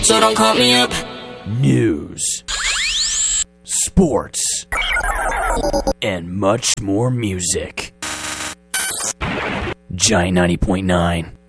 so don't call me up. News, sports, and much more music. Giant 90.9.